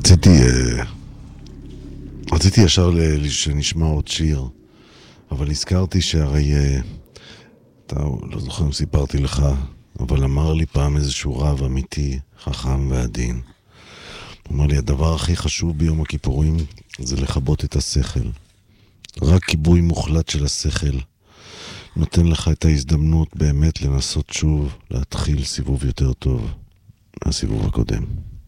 רציתי ישר שנשמע עוד שיר, אבל הזכרתי שהרי, אתה לא זוכר אם סיפרתי לך, אבל אמר לי פעם איזשהו רב אמיתי, חכם ועדין. הוא אמר לי, הדבר הכי חשוב ביום הכיפורים זה לכבות את השכל. רק כיבוי מוחלט של השכל נותן לך את ההזדמנות באמת לנסות שוב להתחיל סיבוב יותר טוב מהסיבוב הקודם.